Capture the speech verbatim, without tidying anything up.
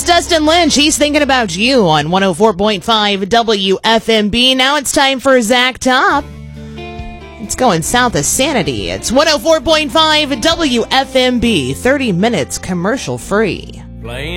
Dustin Lynch. He's thinking about you on one oh four point five W F M B. Now it's time for Zach Top. It's going south of Sanity. It's one oh four point five W F M B. thirty minutes commercial free.